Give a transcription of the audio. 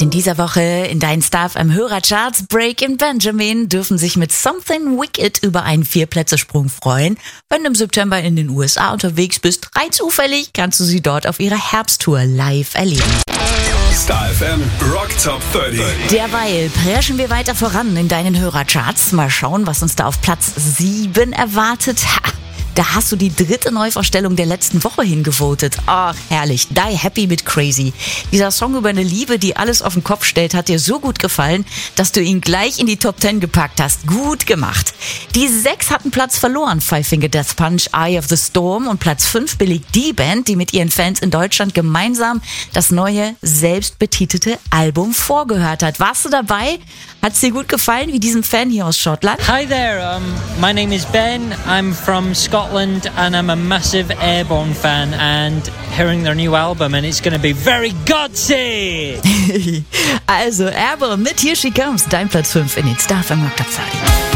in dieser Woche in deinen Star FM Hörercharts. Break and Benjamin dürfen sich mit Something Wicked über einen 4-Plätze-Sprung freuen. Wenn du im September in den USA unterwegs bist, rein zufällig kannst du sie dort auf ihrer Herbsttour live erleben. Star FM Rock Top 30. Derweil preschen wir weiter voran in deinen Hörercharts. Mal schauen, was uns da auf Platz 7 erwartet. Da hast du die 3. Neuvorstellung der letzten Woche hingevotet. Ach, herrlich. Die Happy mit Crazy. Dieser Song über eine Liebe, die alles auf den Kopf stellt, hat dir so gut gefallen, dass du ihn gleich in die Top 10 gepackt hast. Gut gemacht. Die 6 hatten Platz verloren. Five Finger Death Punch, Eye of the Storm. Und Platz 5 belegt die Band, die mit ihren Fans in Deutschland gemeinsam das neue, selbstbetitelte Album vorgehört hat. Warst du dabei? Hat's dir gut gefallen, wie diesem Fan hier aus Schottland? Hi there, my name is Ben. I'm from Scotland and I'm a massive Airborne fan and hearing their new album and it's going to be very gutsy. Also Airborne mit Here She Comes, dein Platz 5 in den Star FM Rock Top 30.